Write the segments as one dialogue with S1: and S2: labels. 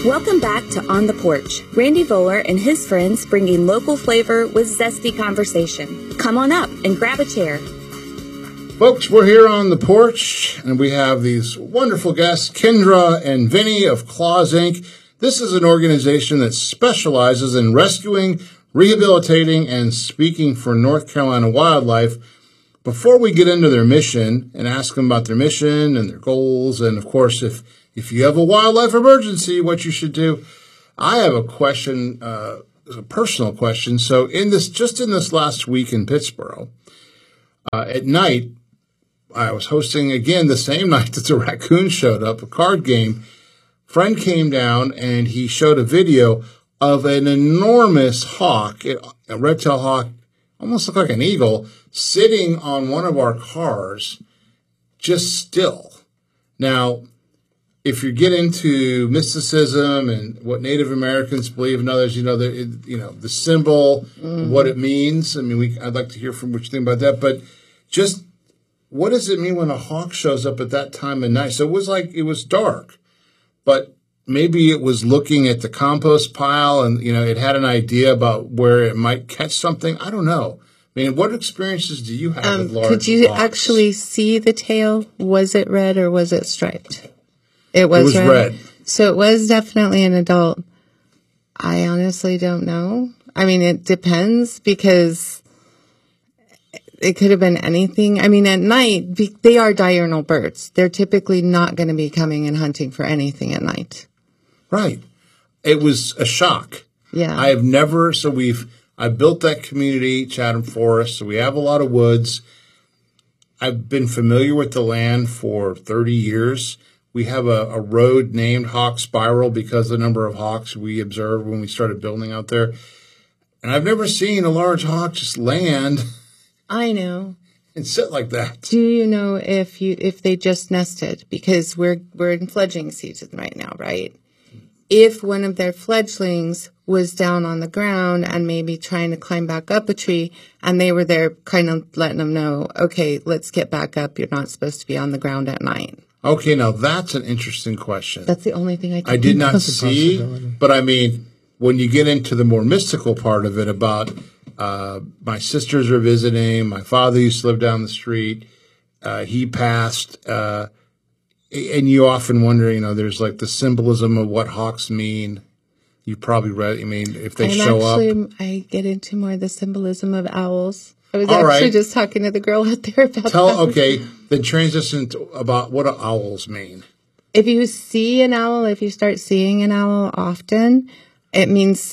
S1: Welcome back to On the Porch. Randy Voller and his friends bringing local flavor with zesty conversation. Come on up and grab a chair.
S2: Folks, we're here on the porch, and we have these wonderful guests, Kendra and Vinny of Claws, Inc. This is an organization that specializes in rescuing, rehabilitating, and speaking for North Carolina wildlife. Before we get into their mission and ask them about their mission and their goals, and of course, if you have a wildlife emergency, what you should do, I have a question, a personal question. So in this last week in Pittsburgh, at night, I was hosting again the same night that the raccoon showed up, a card game. Friend came down and he showed a video of an enormous hawk, a red-tailed hawk, almost looked like an eagle, sitting on one of our cars, just still. Now, if you get into mysticism and what Native Americans believe and others, the symbol, what it means. I mean, I'd like to hear from what you think about that. But just what does it mean when a hawk shows up at that time of night? So it was dark, but maybe it was looking at the compost pile and, it had an idea about where it might catch something. I don't know. I mean, what experiences do you have with large
S3: Could you
S2: hawks?
S3: actually see the tail? Was it red or was it striped? It
S2: was red.
S3: So it was definitely an adult. I honestly don't know. I mean, it depends because it could have been anything. I mean, at night, they are diurnal birds. They're typically not going to be coming and hunting for anything at night.
S2: Right. It was a shock.
S3: Yeah.
S2: I built that community, Chatham Forest, so we have a lot of woods. I've been familiar with the land for 30 years. We have a road named Hawk Spiral because of the number of hawks we observed when we started building out there. And I've never seen a large hawk just land.
S3: I know.
S2: And sit like that.
S3: Do you know if they just nested? Because we're in fledgling season right now, right? If one of their fledglings was down on the ground and maybe trying to climb back up a tree, and they were there kind of letting them know, okay, let's get back up. You're not supposed to be on the ground at night.
S2: Okay, now that's an interesting question.
S3: That's the only thing I
S2: did not see, but I mean, when you get into the more mystical part of it about my sisters are visiting, my father used to live down the street, he passed, and you often wonder, there's like the symbolism of what hawks mean. You probably read, if they show up.
S3: I get into more the symbolism of owls. I was just talking to the girl out there about that.
S2: Okay, then transition about what do owls mean.
S3: If you see an owl, if you start seeing an owl often, it means,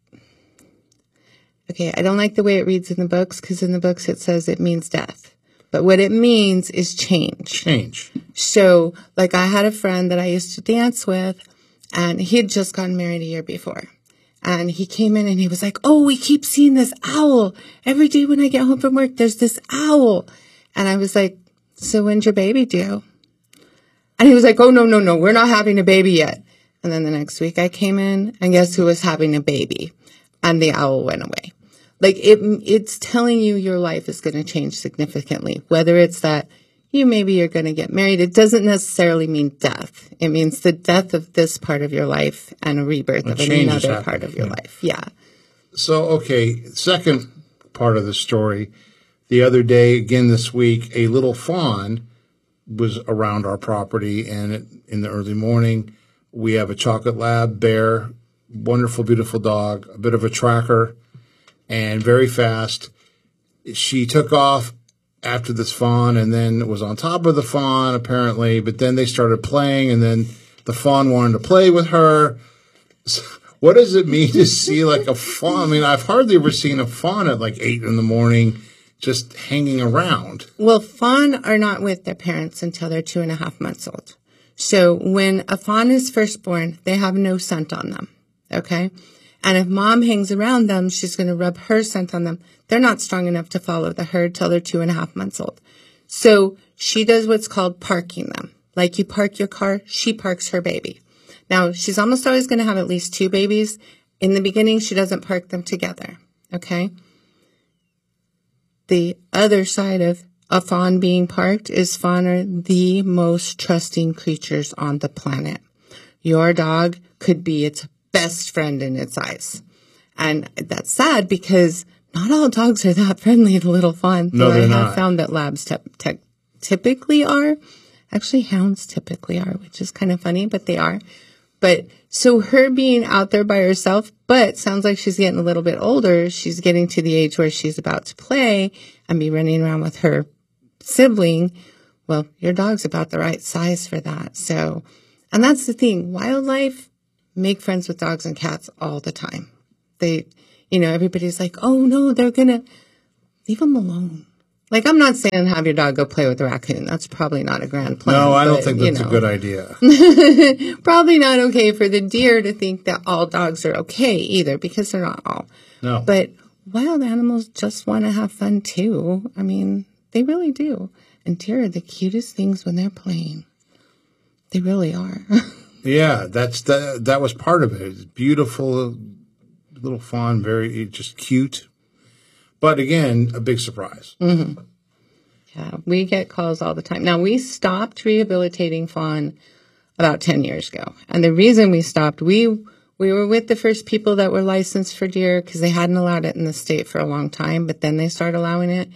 S3: okay, I don't like the way it reads in the books, because in the books it says it means death. But what it means is change.
S2: Change.
S3: So, like, I had a friend that I used to dance with, and he had just gotten married a year before. And he came in and he was like, oh, we keep seeing this owl. Every day when I get home from work, there's this owl. And I was like, so when's your baby due? And he was like, oh, no, we're not having a baby yet. And then the next week I came in, and guess who was having a baby? And the owl went away. Like, it's telling you your life is going to change significantly, whether it's that you're going to get married. It doesn't necessarily mean death. It means the death of this part of your life and a rebirth of another part of your life. Yeah.
S2: So, okay, second part of the story. The other day, again this week, a little fawn was around our property, and in the early morning, we have a chocolate lab bear, wonderful, beautiful dog, a bit of a tracker, and very fast. She took off after this fawn and then was on top of the fawn, apparently, but then they started playing, and then the fawn wanted to play with her. So what does it mean to see like a fawn? I mean, I've hardly ever seen a fawn at like 8 in the morning just hanging around.
S3: Well, fawn are not with their parents until they're 2.5 months old. So when a fawn is first born, they have no scent on them, okay? And if mom hangs around them, she's going to rub her scent on them. They're not strong enough to follow the herd till they're 2.5 months old. So she does what's called parking them. Like you park your car, she parks her baby. Now, she's almost always going to have at least 2 babies. In the beginning, she doesn't park them together, okay? The other side of a fawn being parked is fawn are the most trusting creatures on the planet. Your dog could be its best friend in its eyes. And that's sad because not all dogs are that friendly to little fawn.
S2: No, they're
S3: I have
S2: not.
S3: found that labs typically are. Actually, hounds typically are, which is kind of funny, but they are. But so her being out there by herself, but sounds like she's getting a little bit older. She's getting to the age where she's about to play and be running around with her sibling. Well, your dog's about the right size for that. So, and that's the thing. Wildlife make friends with dogs and cats all the time. They, everybody's like, oh no, they're going to leave them alone. Like, I'm not saying have your dog go play with a raccoon. That's probably not a grand plan.
S2: No, I don't think that's a good idea.
S3: Probably not okay for the deer to think that all dogs are okay either, because they're not all.
S2: No.
S3: But wild animals just want to have fun too. I mean, they really do. And deer are the cutest things when they're playing. They really are.
S2: Yeah, that was part of it. It's beautiful little fawn, very just cute. But again, a big surprise.
S3: Mm-hmm. Yeah, we get calls all the time. Now, we stopped rehabilitating fawn about 10 years ago. And the reason we stopped, we were with the first people that were licensed for deer because they hadn't allowed it in the state for a long time, but then they started allowing it.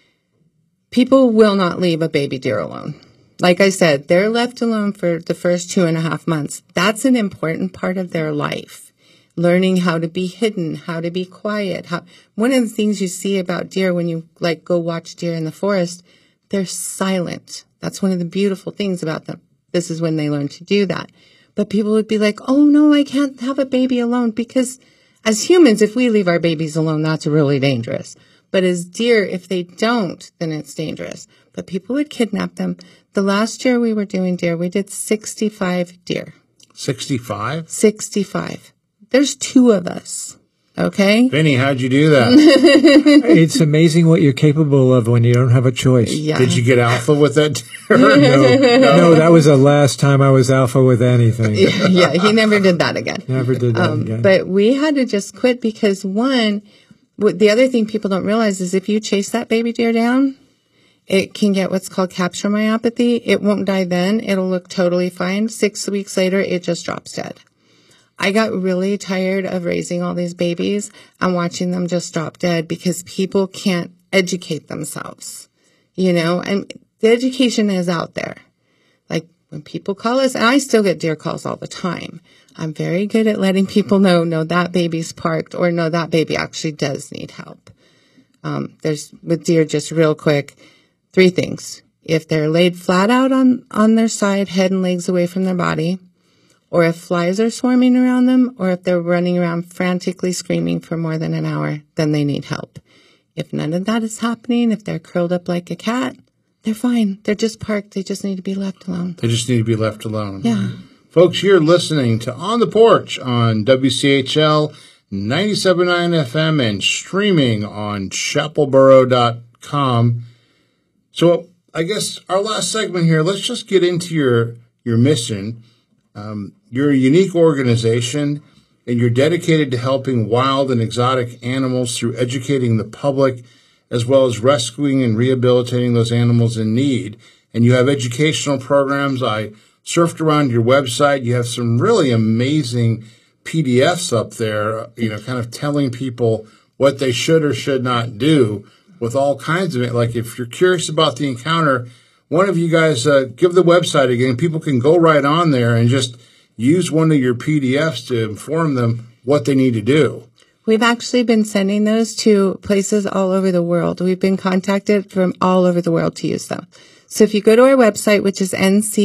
S3: People will not leave a baby deer alone. Like I said, they're left alone for the first 2.5 months. That's an important part of their life. Learning how to be hidden, how to be quiet. One of the things you see about deer when you go watch deer in the forest, they're silent. That's one of the beautiful things about them. This is when they learn to do that. But people would be like, oh no, I can't have a baby alone, because as humans, if we leave our babies alone, that's really dangerous. But as deer, if they don't, then it's dangerous. But people would kidnap them. The last year we were doing deer, we did 65 deer.
S2: 65?
S3: 65. There's 2 of us, okay?
S2: Vinny, how'd you do that?
S4: It's amazing what you're capable of when you don't have a choice.
S3: Yeah.
S2: Did you get alpha with that deer?
S4: No, that was the last time I was alpha with anything.
S3: Yeah, he never did that again.
S4: Never did that again.
S3: But we had to just quit because, the other thing people don't realize is if you chase that baby deer down, it can get what's called capture myopathy. It won't die then. It'll look totally fine. 6 weeks later, it just drops dead. I got really tired of raising all these babies and watching them just drop dead because people can't educate themselves, and the education is out there. Like when people call us, and I still get deer calls all the time. I'm very good at letting people know, no, that baby's parked, or no, that baby actually does need help. There's with deer, just real quick, 3 things. If they're laid flat out on their side, head and legs away from their body, or if flies are swarming around them, or if they're running around frantically screaming for more than an hour, then they need help. If none of that is happening, if they're curled up like a cat, they're fine. They're just parked. They just need to be left alone.
S2: They just need to be left alone.
S3: Yeah.
S2: Folks, you're listening to On the Porch on WCHL 97.9 FM and streaming on chapelboro.com. So I guess our last segment here, let's just get into your mission. You're a unique organization, and you're dedicated to helping wild and exotic animals through educating the public, as well as rescuing and rehabilitating those animals in need. And you have educational programs. I surfed around your website. You have some really amazing PDFs up there, kind of telling people what they should or should not do with all kinds of it. Like if you're curious about the encounter, one of you guys give the website again. People can go right on there and just use one of your PDFs to inform them what they need to do.
S3: We've actually been sending those to places all over the world. We've been contacted from all over the world to use them. So if you go to our website, which is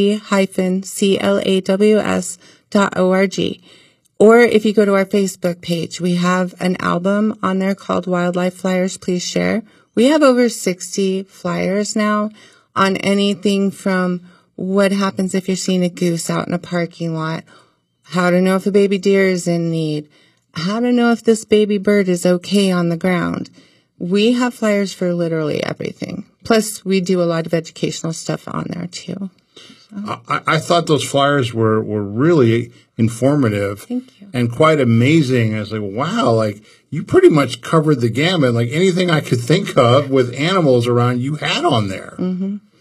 S3: nc-claws.org, or if you go to our Facebook page, we have an album on there called Wildlife Flyers, Please Share. We have over 60 flyers now on anything from what happens if you're seeing a goose out in a parking lot, how to know if a baby deer is in need, how to know if this baby bird is okay on the ground. We have flyers for literally everything. Plus, we do a lot of educational stuff on there, too. So.
S2: I thought those flyers were really informative.
S3: Thank you.
S2: And quite amazing. I was like, wow, you pretty much covered the gamut. Like anything I could think of with animals around, you had on there.
S3: Mm-hmm.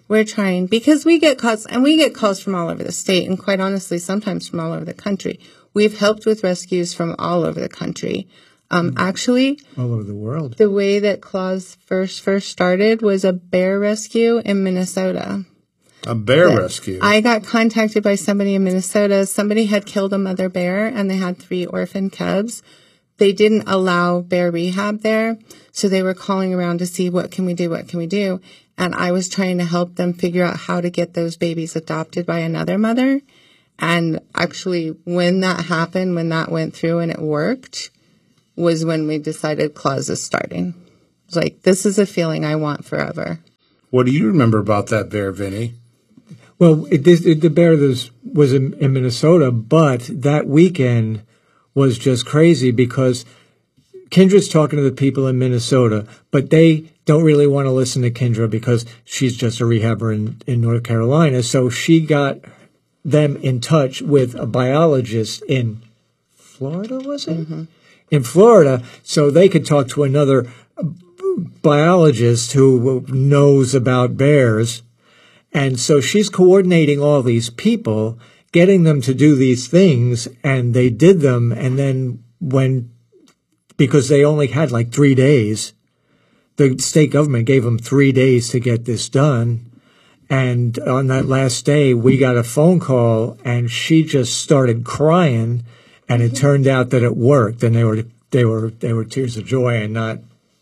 S3: We're trying because we get calls, and we get calls from all over the state, and quite honestly, sometimes from all over the country. We've helped with rescues from all over the country. Actually,
S4: all over the world.
S3: The way that Claws first started was a bear rescue in Minnesota.
S2: A bear rescue?
S3: I got contacted by somebody in Minnesota. Somebody had killed a mother bear, and they had 3 orphan cubs. They didn't allow bear rehab there, so they were calling around to see what can we do. And I was trying to help them figure out how to get those babies adopted by another mother. And actually, when that happened, when that went through and it worked, was when we decided Claws is starting. It was like, this is a feeling I want forever.
S2: What do you remember about that bear, Vinny?
S4: Well, the bear was in Minnesota, but that weekend was just crazy because Kendra's talking to the people in Minnesota, but they don't really want to listen to Kendra because she's just a rehabber in North Carolina. So she got them in touch with a biologist in Florida, was it? Mm-hmm. In Florida, so they could talk to another biologist who knows about bears. And so she's coordinating all these people, getting them to do these things, and they did them. And then because they only had like 3 days, the state government gave them 3 days to get this done. And on that last day, we got a phone call, and she just started crying, and it turned out that it worked. And they were tears of joy, and not.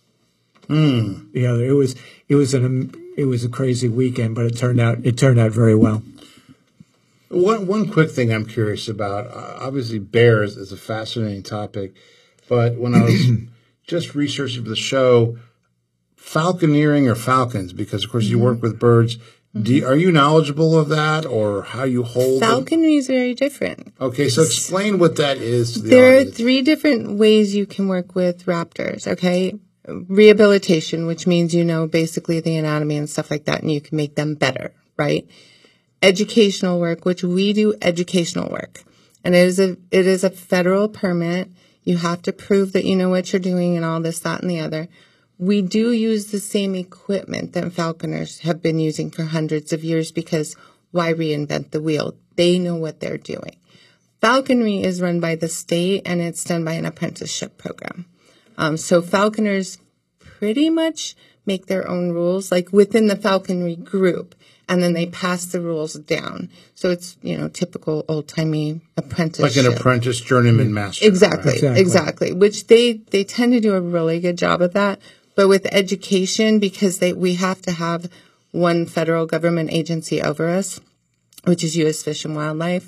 S4: It was a crazy weekend, but it turned out very well.
S2: One quick thing I'm curious about. Obviously, bears is a fascinating topic, but when I was just researching for the show, falconeering or falcons, because of course you work with birds. Are you knowledgeable of that, or how you hold
S3: falconry is very different.
S2: Okay, so explain what that is to the
S3: There
S2: audience.
S3: are 3 different ways you can work with raptors, okay? Rehabilitation, which means you know basically the anatomy and stuff like that, and you can make them better, right? Educational work, which we do educational work. And it is a federal permit. You have to prove that you know what you're doing and all this, that, and the other. We do use the same equipment that falconers have been using for hundreds of years because why reinvent the wheel? They know what they're doing. Falconry is run by the state, and it's done by an apprenticeship program. So falconers pretty much make their own rules, like within the falconry group, and then they pass the rules down. So it's, typical old-timey apprenticeship.
S2: Like an apprentice journeyman master.
S3: Exactly. Which they tend to do a really good job of that. But with education, because we have to have one federal government agency over us, which is U.S. Fish and Wildlife,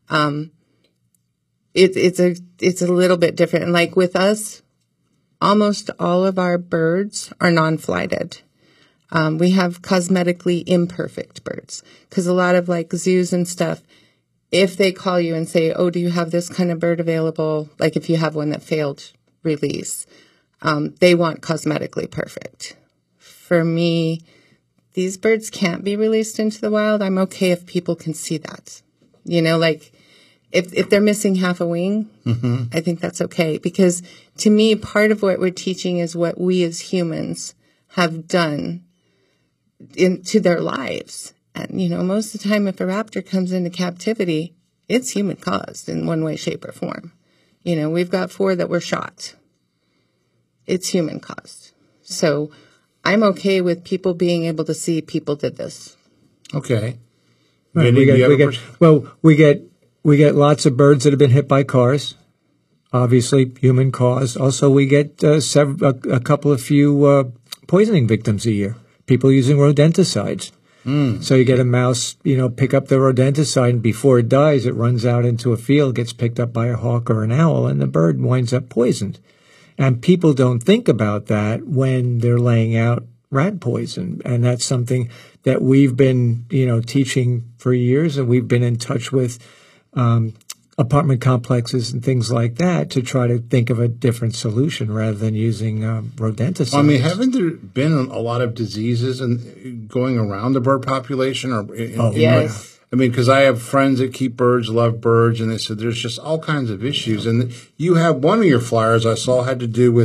S3: it's a little bit different. And like with us, almost all of our birds are non-flighted. We have cosmetically imperfect birds because a lot of like zoos and stuff, if they call you and say, oh, do you have this kind of bird available? Like if you have one that failed release, they want cosmetically perfect. For me, these birds can't be released into the wild. I'm okay if people can see that. Like if they're missing half a wing, I think that's okay. Because to me, part of what we're teaching is what we as humans have done into their lives. And, most of the time, if a raptor comes into captivity, it's human caused in one way, shape, or form. We've got 4 that were shot. It's human caused. So I'm okay with people being able to see people did this.
S2: Okay.
S4: Right, we get lots of birds that have been hit by cars. Obviously, human cause. Also, we get a couple of few poisoning victims a year. People using rodenticides. So you get a mouse, pick up the rodenticide, and before it dies, it runs out into a field, gets picked up by a hawk or an owl, and the bird winds up poisoned. And people don't think about that when they're laying out rat poison. And that's something that we've been, teaching for years, and we've been in touch with apartment complexes and things like that to try to think of a different solution rather than using rodenticides.
S2: Well, haven't there been a lot of diseases going around the bird population?
S3: Yes.
S2: Because I have friends that keep birds, love birds, and they said there's just all kinds of issues. And you have one of your flyers I saw had to do with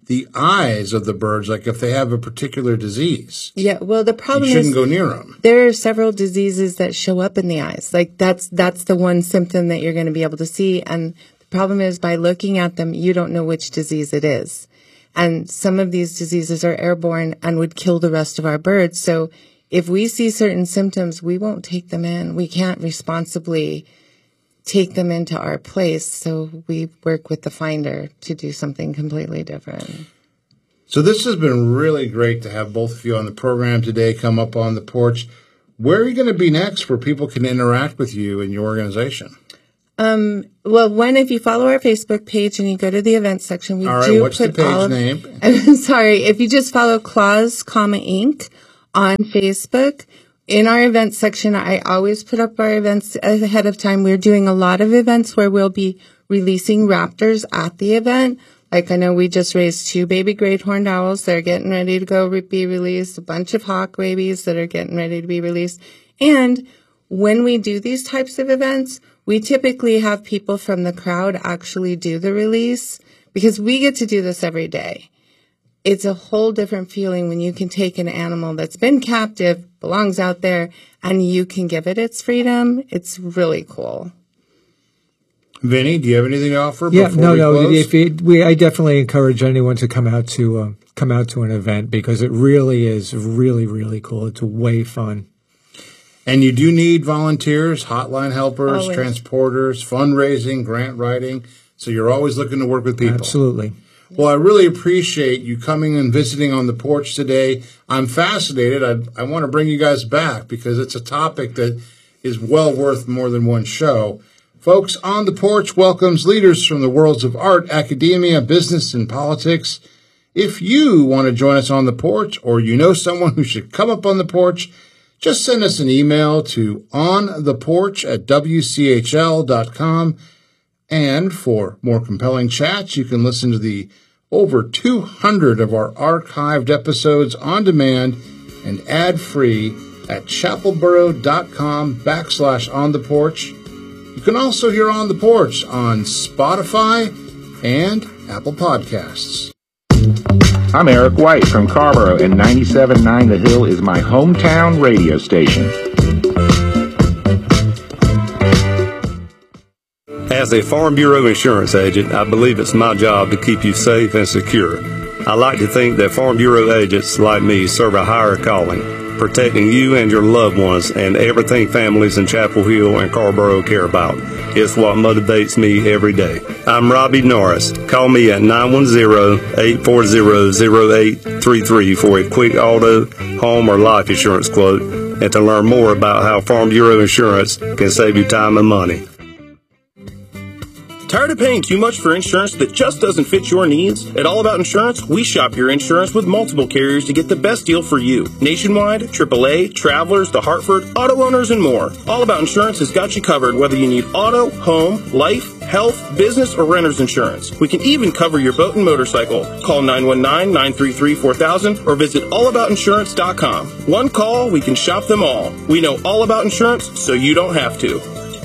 S2: the eyes of the birds, like if they have a particular disease.
S3: Yeah, well, the problem
S2: you shouldn't go near them.
S3: There are several diseases that show up in the eyes. Like that's the one symptom that you're going to be able to see. And the problem is by looking at them, you don't know which disease it is. And some of these diseases are airborne and would kill the rest of our birds. So if we see certain symptoms, we won't take them in. We can't responsibly take them into our place. So we work with the finder to do something completely different.
S2: So this has been really great to have both of you on the program today, come up on the porch. Where are you going to be next where people can interact with you and your organization?
S3: Well, if you follow our Facebook page and you go to the events section, we
S2: all right,
S3: do
S2: what's
S3: put
S2: the page
S3: all of,
S2: name?
S3: I'm sorry, if you just follow Claus, Inc. on Facebook, in our events section, I always put up our events ahead of time. We're doing a lot of events where we'll be releasing raptors at the event. Like I know we just raised 2 baby great horned owls. They're getting ready to go be released. A bunch of hawk babies that are getting ready to be released. And when we do these types of events, we typically have people from the crowd actually do the release because we get to do this every day. It's a whole different feeling when you can take an animal that's been captive, belongs out there, and you can give it its freedom. It's really cool.
S2: Vinny, do you have anything to offer?
S4: Yeah,
S2: before we close?
S4: I definitely encourage anyone to come out to an event because it really is really, really cool. It's way fun.
S2: And you do need volunteers, hotline helpers,
S3: always.
S2: transporters, fundraising, grant writing. So you're always looking to work with people.
S4: Absolutely.
S2: Well, I really appreciate you coming and visiting on the porch today. I'm fascinated. I want to bring you guys back because it's a topic that is well worth more than one show. Folks, On the Porch welcomes leaders from the worlds of art, academia, business, and politics. If you want to join us on the porch or you know someone who should come up on the porch, just send us an email to ontheporch@wchl.com. And for more compelling chats, you can listen to the over 200 of our archived episodes on demand and ad-free at chapelboro.com/ontheporch. You can also hear On the Porch on Spotify and Apple Podcasts.
S5: I'm Eric White from Carborough, and 97.9 The Hill is my hometown radio station.
S6: As a Farm Bureau insurance agent, I believe it's my job to keep you safe and secure. I like to think that Farm Bureau agents like me serve a higher calling, protecting you and your loved ones and everything families in Chapel Hill and Carborough care about. It's what motivates me every day. I'm Robbie Norris. Call me at 910-840-0833 for a quick auto, home, or life insurance quote and to learn more about how Farm Bureau insurance can save you time and money.
S7: Tired of paying too much for insurance that just doesn't fit your needs? At All About Insurance, we shop your insurance with multiple carriers to get the best deal for you. Nationwide, AAA, Travelers, The Hartford, auto owners, and more. All About Insurance has got you covered whether you need auto, home, life, health, business, or renter's insurance. We can even cover your boat and motorcycle. Call 919-933-4000 or visit allaboutinsurance.com. One call, we can shop them all. We know all about insurance, so you don't have to.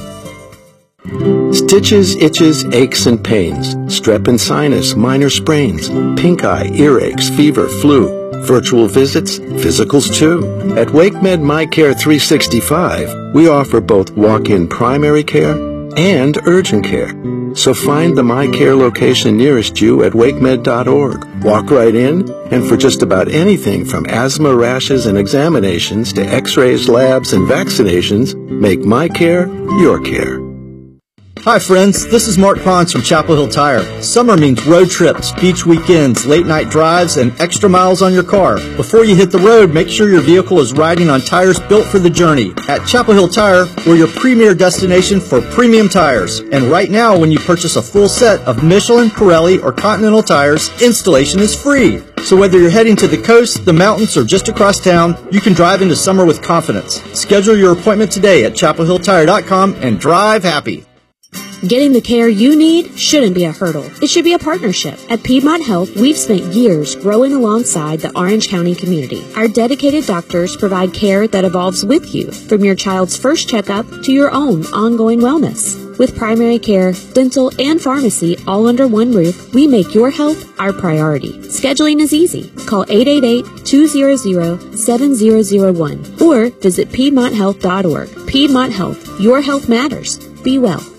S8: Stitches, itches, aches, and pains, strep and sinus, minor sprains, pink eye, earaches, fever, flu, virtual visits, physicals too. At WakeMed MyCare 365, we offer both walk-in primary care and urgent care. So find the MyCare location nearest you at wakemed.org. Walk right in, and for just about anything from asthma, rashes, and examinations to x-rays, labs, and vaccinations, make MyCare your care.
S9: Hi friends, this is Mark Pons from Chapel Hill Tire. Summer means road trips, beach weekends, late night drives, and extra miles on your car. Before you hit the road, make sure your vehicle is riding on tires built for the journey. At Chapel Hill Tire, we're your premier destination for premium tires. And right now, when you purchase a full set of Michelin, Pirelli, or Continental tires, installation is free. So whether you're heading to the coast, the mountains, or just across town, you can drive into summer with confidence. Schedule your appointment today at chapelhilltire.com and drive happy.
S10: Getting the care you need shouldn't be a hurdle. It should be a partnership. At Piedmont Health, we've spent years growing alongside the Orange County community. Our dedicated doctors provide care that evolves with you, from your child's first checkup to your own ongoing wellness. With primary care, dental, and pharmacy all under one roof, we make your health our priority. Scheduling is easy. Call 888-200-7001 or visit PiedmontHealth.org. Piedmont Health. Your health matters. Be well.